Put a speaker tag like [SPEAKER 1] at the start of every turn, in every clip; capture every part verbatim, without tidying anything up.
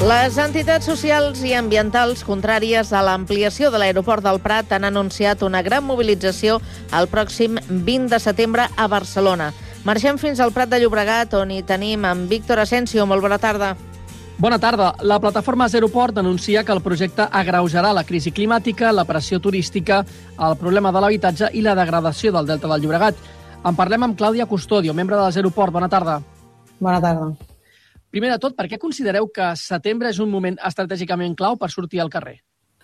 [SPEAKER 1] Les entitats socials i ambientals contràries a l'ampliació de l'aeroport del Prat han anunciat una gran mobilització el pròxim vint de setembre a Barcelona. Marxem fins al Prat de Llobregat, on hi tenim en Víctor Asensio. Molt bona tarda.
[SPEAKER 2] Bona tarda. La plataforma Zeroport anuncia que el projecte agreujarà la crisi climàtica, la pressió turística, el problema de l'habitatge i la degradació del Delta del Llobregat. En parlem amb Clàudia Custodio, membre de Zeroport. Bona tarda.
[SPEAKER 3] Bona tarda.
[SPEAKER 2] Primer de tot, per què considereu que setembre és un moment estratègicament clau per sortir al carrer?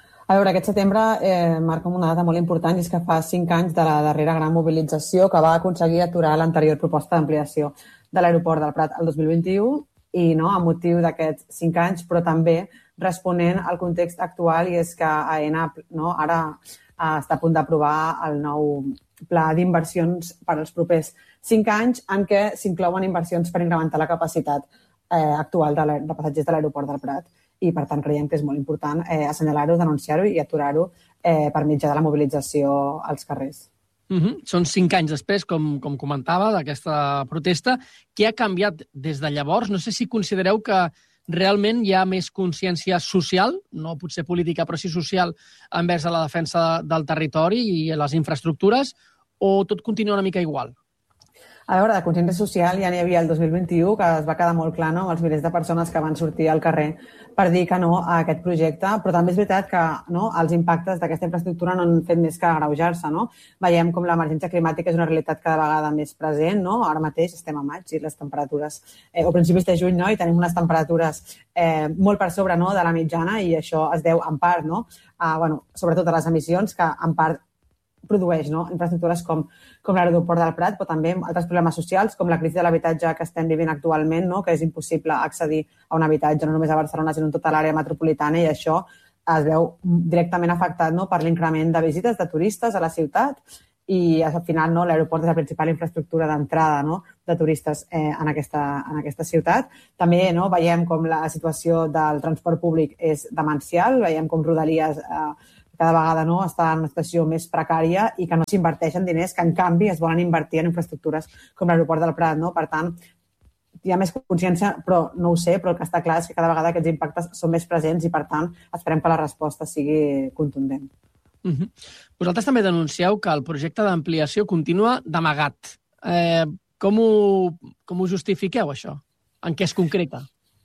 [SPEAKER 3] A veure, aquest setembre eh, marca una data molt important i és que fa cinc anys de la darrera gran mobilització que va aconseguir aturar l'anterior proposta d'ampliació de l'aeroport del Prat el dos mil vint-i-u i no, a motiu d'aquests cinc anys, però també responent al context actual, i és que AENA no, ara eh, està a punt d'aprovar el nou pla d'inversions per als propers cinc anys en què s'inclouen inversions per incrementar la capacitat Eh, actual de, de passatgers de l'aeroport del Prat. I, per tant, creiem que és molt important eh, assenyalar-ho, denunciar-ho i aturar-ho eh, per mitjà de la mobilització als carrers.
[SPEAKER 2] Uh-huh. Són cinc anys després, com, com comentava, d'aquesta protesta. Què ha canviat des de llavors? No sé si considereu que realment hi ha més consciència social, no potser política, però sí social, envers a la defensa del territori i les infraestructures, o tot continua una mica igual?
[SPEAKER 3] A veure, de consciència social ja n'hi havia el dos mil vint-i-u, que es va quedar molt clar, no?, amb els milers de persones que van sortir al carrer per dir que no a aquest projecte, però també és veritat que no, els impactes d'aquesta infraestructura no han fet més que agreujar-se, no? Veiem com l'emergència climàtica és una realitat cada vegada més present, no? Ara mateix estem a maig i les temperatures, eh, o principis de juny, no?, i tenim unes temperatures eh, molt per sobre, no?, de la mitjana, i això es deu en part, no?, a, bueno, sobretot a les emissions que en part produeix, no?, infraestructures com, com l'aeroport del Prat, però també altres problemes socials, com la crisi de l'habitatge que estem vivint actualment, no?, que és impossible accedir a un habitatge, no només a Barcelona, sinó en tota l'àrea metropolitana, i això es veu directament afectat, no?, per l'increment de visites de turistes a la ciutat, i al final, no?, l'aeroport és la principal infraestructura d'entrada, no?, de turistes eh, en, aquesta, en aquesta ciutat. També, no?, veiem com la situació del transport públic és demencial, veiem com Rodalies eh, cada vegada no, està en una situació més precària i que no s'inverteixen diners, que en canvi es volen invertir en infraestructures com l'aeroport del Prat, no? Per tant, hi ha més consciència, però no ho sé, però el que està clar és que cada vegada aquests impactes són més presents i, per tant, esperem que la resposta sigui contundent.
[SPEAKER 2] Uh-huh. Vosaltres també denuncieu que el projecte d'ampliació continua d'amagat. Eh, com, ho, com ho justifiqueu, això? En què es concreta?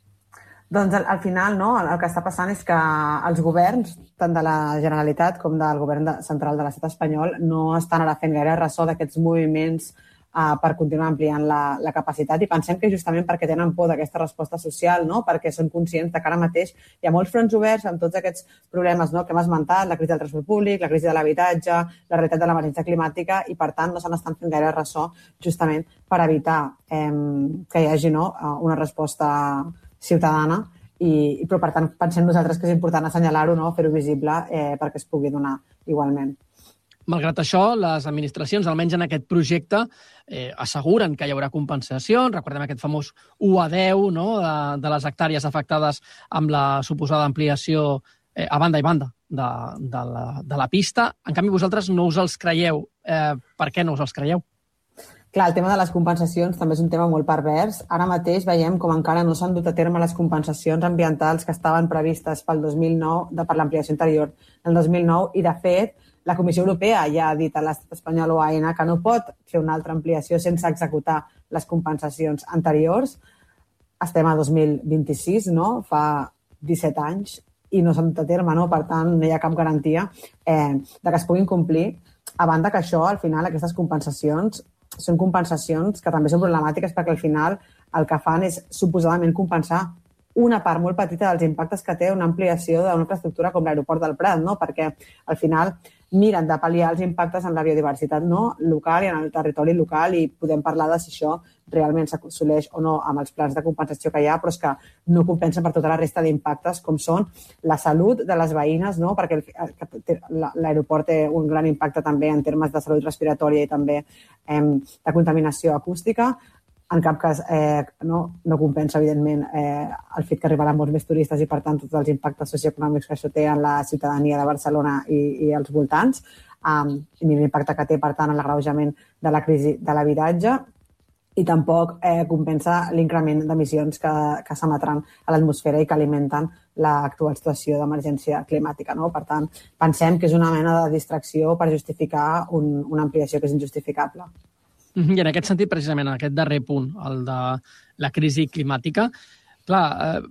[SPEAKER 3] Doncs al, al final, no, el que està passant és que els governs, tant de la Generalitat com del govern de, central de l'estat espanyol, no estan ara fent gaire ressò d'aquests moviments uh, per continuar ampliant la, la capacitat, i pensem que justament perquè tenen por d'aquesta resposta social, no? Perquè són conscients que ara mateix hi ha molts fronts oberts amb tots aquests problemes, no?, que hem esmentat, la crisi del transport públic, la crisi de l'habitatge, la realitat de l'emergència climàtica, i per tant no se n'estan fent gaire ressò justament per evitar eh, que hi hagi, no?, una resposta ciutadana, i, però per tant pensem nosaltres que és important assenyalar-ho, no?, fer-ho visible eh, perquè es pugui donar igualment.
[SPEAKER 2] Malgrat això, les administracions, almenys en aquest projecte, eh, asseguren que hi haurà compensacions. Recordem aquest famós u a deu, no?, de, de les hectàrees afectades amb la suposada ampliació eh, a banda i banda de, de, la, de la pista. En canvi, vosaltres no us els creieu. Eh, per què no us els creieu?
[SPEAKER 3] Clar, el tema de les compensacions també és un tema molt pervers. Ara mateix veiem com encara no s'han dut a terme les compensacions ambientals que estaven previstes pel dos mil nou, de, per l'ampliació anterior del dos mil nou, i de fet la Comissió Europea ja ha dit a l'estat espanyol o a AENA que no pot fer una altra ampliació sense executar les compensacions anteriors. Estem a dos mil vint-i-sis, no? Fa disset anys, i no s'han dut a terme, no? Per tant, no hi ha cap garantia eh, de que es puguin complir. A banda que això, al final, aquestes compensacions són compensacions que també són problemàtiques perquè al final el que fan és suposadament compensar una part molt petita dels impactes que té una ampliació d'una infraestructura com l'aeroport del Prat, no? Perquè al final miren de pal·liar els impactes en la biodiversitat, no?, local i en el territori local, i podem parlar de si això realment s'assoleix o no amb els plans de compensació que hi ha, però és que no compensen per tota la resta d'impactes com són la salut de les veïnes, no?, perquè l'aeroport té un gran impacte també en termes de salut respiratòria i també eh, de contaminació acústica. En cap cas eh, no, no compensa, evidentment, eh, el fet que arribaran molts més turistes i, per tant, tots els impactes socioeconòmics que això té en la ciutadania de Barcelona i, i els voltants, um, ni l'impacte que té, per tant, en l'agreujament de la crisi de l'habitatge. i tampoc eh, compensa l'increment d'emissions que, que s'emetran a l'atmosfera i que alimenten l'actual situació d'emergència climàtica. No? Per tant, pensem que és una mena de distracció per justificar un, una ampliació que és injustificable.
[SPEAKER 2] I en aquest sentit, precisament, en aquest darrer punt, el de la crisi climàtica, clar, eh,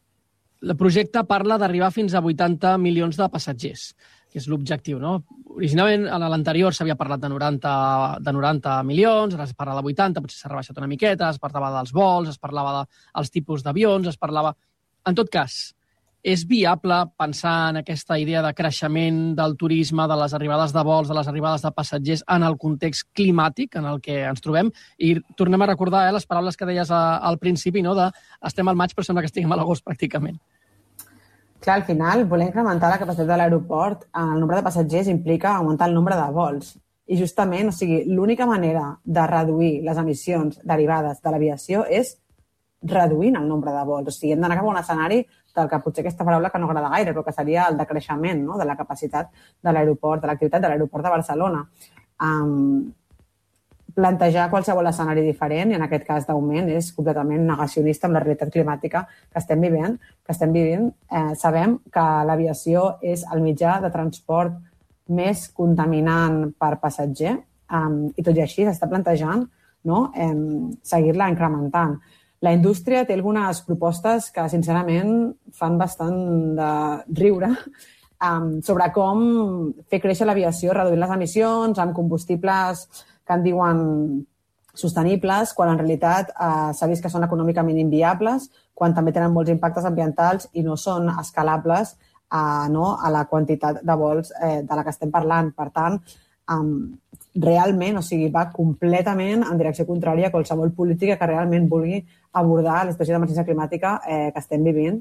[SPEAKER 2] el projecte parla d'arribar fins a vuitanta milions de passatgers, que és l'objectiu, no? Originalment, a l'anterior s'havia parlat de noranta, de noranta milions, ara es parla de vuitanta, potser s'ha rebaixat una miqueta, es parlava dels vols, es parlava dels tipus d'avions, es parlava... En tot cas, és viable pensar en aquesta idea de creixement del turisme, de les arribades de vols, de les arribades de passatgers en el context climàtic en el que ens trobem? I tornem a recordar eh, les paraules que deies a, al principi, no? de estem al maig però sembla que estiguem a l'agost pràcticament.
[SPEAKER 3] Clar, al final, voler incrementar la capacitat de l'aeroport, el nombre de passatgers implica augmentar el nombre de vols. I justament, o sigui, l'única manera de reduir les emissions derivades de l'aviació és reduint el nombre de vols. O sigui, hem d'anar cap a un escenari del que potser aquesta paraula que no agrada gaire, però que seria el de creixement, no? de la capacitat de l'aeroport, de l'activitat de l'aeroport de Barcelona. Um, plantejar qualsevol escenari diferent, i en aquest cas d'augment, és completament negacionista amb la realitat climàtica que estem vivint. Que estem vivint. Eh, sabem que l'aviació és el mitjà de transport més contaminant per passatger, um, i tot i així s'està plantejant no? eh, seguir-la incrementant. La indústria té algunes propostes que, sincerament, fan bastant de riure um, sobre com fer créixer l'aviació reduint les emissions amb combustibles que en diuen sostenibles, quan en realitat eh, s'ha vist que són econòmicament inviables, quan també tenen molts impactes ambientals i no són escalables eh, no, a la quantitat de vols eh, de la que estem parlant. Per tant, um, realment, o sigui, va completament en direcció contrària a qualsevol política que realment vulgui abordar la situació d'emergència climàtica eh, que estem vivint.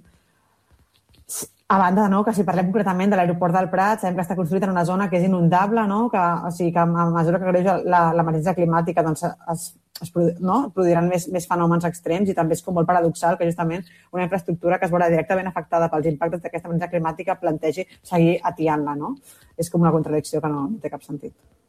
[SPEAKER 3] A banda, no, que si parlem concretament de l'aeroport del Prat, sabem que està construït en una zona que és inundable, no? que, o sigui, que a mesura que creix l'emergència climàtica doncs, es, es no? produiran més, més fenòmens extrems, i també és com molt paradoxal que justament una infraestructura que es veurà directament afectada pels impactes d'aquesta emergència climàtica plantegi seguir atiant-la. No? És com una contradicció que no, no té cap sentit.